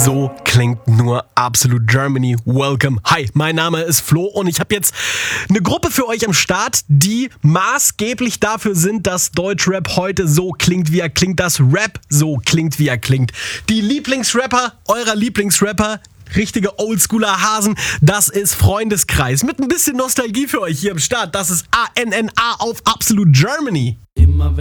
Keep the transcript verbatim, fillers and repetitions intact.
So klingt nur Absolute Germany. Welcome. Hi, mein Name ist Flo und ich habe jetzt eine Gruppe für euch am Start, die maßgeblich dafür sind, dass Deutschrap heute so klingt, wie er klingt, dass Rap so klingt, wie er klingt. Die Lieblingsrapper eurer Lieblingsrapper, richtige Oldschooler Hasen, das ist Freundeskreis. Mit ein bisschen Nostalgie für euch hier am Start. Das ist A N N A auf Absolute Germany. Immer